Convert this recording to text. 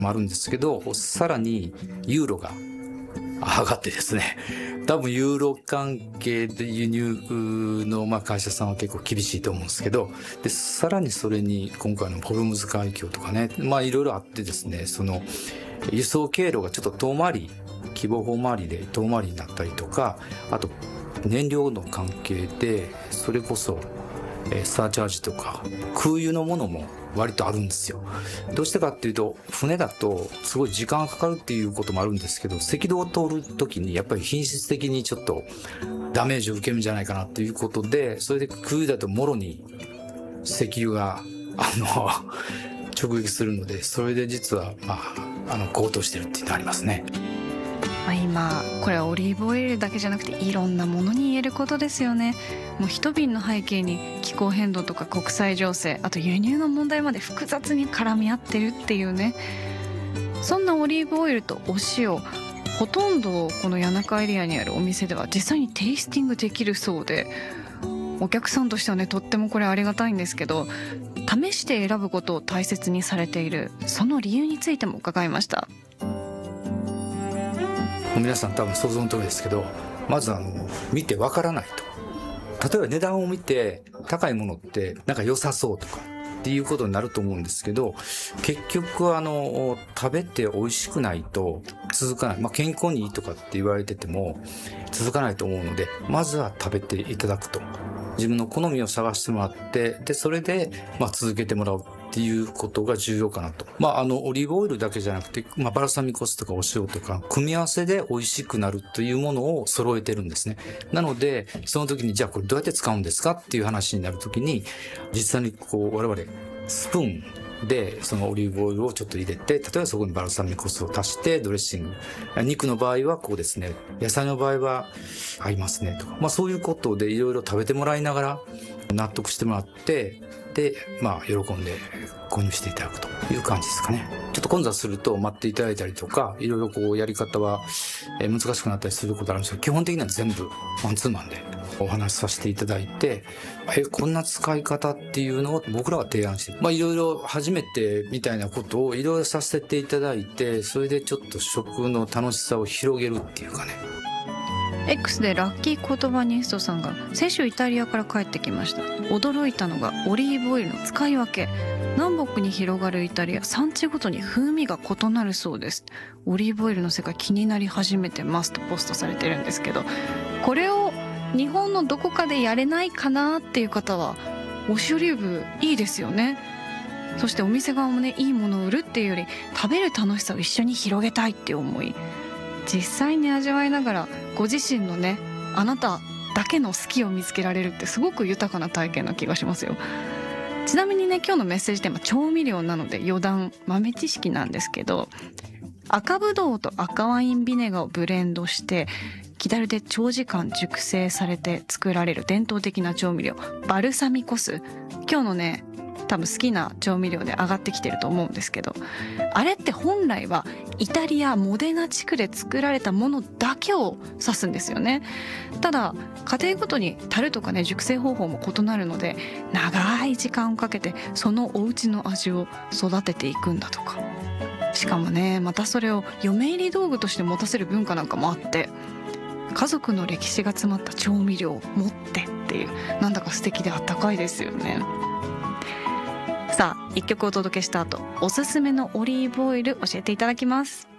もあるんですけど、さらにユーロが上がってですね、多分ユーロ関係で輸入の会社さんは結構厳しいと思うんですけど、でさらにそれに今回のホルムズ海峡とかね、いろいろあってですね、その輸送経路がちょっと遠回り、規模法回りで遠回りになったりとか、あと燃料の関係でそれこそサーチャージとか空輸のものも割とあるんですよ。どうしてかっていうと、船だとすごい時間がかかるっていうこともあるんですけど、赤道を通る時にやっぱり品質的にちょっとダメージを受けるんじゃないかなっていうことで、それで空輸だともろに石油が直撃するので、それで実は高騰してるっていうのがありますね。 今これはオリーブオイルだけじゃなくていろんなものに言えることですよね。もう一瓶の背景に気候変動とか国際情勢、あと輸入の問題まで複雑に絡み合ってるっていうね。そんなオリーブオイルとお塩、ほとんどこの谷中エリアにあるお店では実際にテイスティングできるそうで、お客さんとしてはね、とってもこれありがたいんですけど、試して選ぶことを大切にされているその理由についても伺いました。 皆さん多分想像の通りですけど、まず見てわからないと。例えば値段を見て高いものってなんか良さそうとかっていうことになると思うんですけど、結局食べて美味しくないと続かない。健康にいいとかって言われてても続かないと思うので、まずは食べていただくと。自分の好みを探してもらって、でそれで続けてもらうっていうことが重要かなと。オリーブオイルだけじゃなくて、バルサミコ酢とかお塩とか組み合わせで美味しくなるというものを揃えてるんですね。なのでその時に、じゃあこれどうやって使うんですかっていう話になる時に、実際に我々スプーンでそのオリーブオイルをちょっと入れて、例えばそこにバルサミコ酢を足してドレッシング、肉の場合はこうですね、野菜の場合は合いますねとか、そういうことでいろいろ食べてもらいながら納得してもらって、で喜んで購入していただくという感じですかね。ちょっと混雑すると待っていただいたりとか、いろいろやり方は難しくなったりすることあるんですけど、基本的には全部マンツーマンでお話しさせていただいて、こんな使い方っていうのを僕らが提案して、いろいろ初めてみたいなことをいろいろさせていただいて、それでちょっと食の楽しさを広げるっていうかね。 X でラッキー言葉ニストさんが先週イタリアから帰ってきました。驚いたのがオリーブオイルの使い分け。南北に広がるイタリア、産地ごとに風味が異なるそうです。オリーブオイルの世界気になり始めてますとポストされてるんですけど、これを日本のどこかでやれないかなっていう方はオシオリーブいいですよね。そしてお店側もね、いいものを売るっていうより食べる楽しさを一緒に広げたいっていう思い、実際に味わいながらご自身のね、あなただけの好きを見つけられるってすごく豊かな体験な気がしますよ。ちなみにね、今日のメッセージテーマ調味料なので余談豆知識なんですけど、赤ぶどうと赤ワインビネガーをブレンドして木樽で長時間熟成されて作られる伝統的な調味料バルサミコ酢、今日のね多分好きな調味料で上がってきてると思うんですけど、あれって本来はイタリアモデナ地区で作られたものだけを指すんですよね。ただ家庭ごとに樽とかね熟成方法も異なるので、長い時間をかけてそのお家の味を育てていくんだとか、しかもねまたそれを嫁入り道具として持たせる文化なんかもあって、家族の歴史が詰まった調味料を持ってっていう、なんだか素敵であったかいですよね。さあ、一曲お届けした後、おすすめのオリーブオイル教えていただきます。